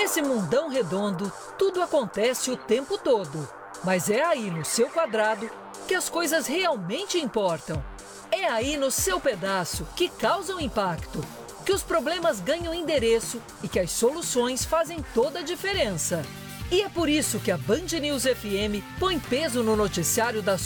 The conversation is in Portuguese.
Nesse mundão redondo, tudo acontece o tempo todo. Mas é aí no seu quadrado que as coisas realmente importam. É aí no seu pedaço que causam impacto, que os problemas ganham endereço e que as soluções fazem toda a diferença. E é por isso que a Band News FM põe peso no noticiário das